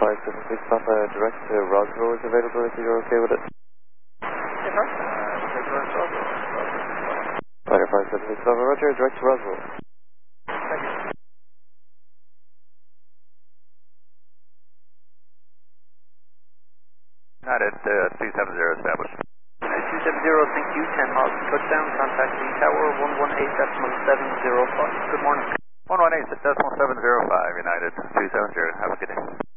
576 Papa, direct to Roswell is available if you're okay with it. Yes, sir. Take direct to Roswell. Fighter 576 Papa, roger, direct to Roswell. Thank you. United 270 established. 270, thank you, 10 miles to touchdown, contacting tower 118.705. Good morning. 118.705, United 270, have a good day.